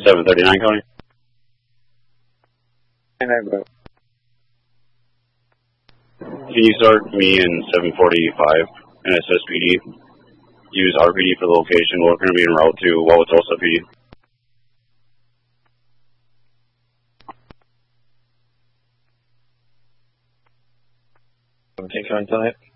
739, Coney. Can you start me in 745 NSSPD? Use RPD for the location. We're going to be en route to Wauwatosa PD. Okay, Coney, tonight.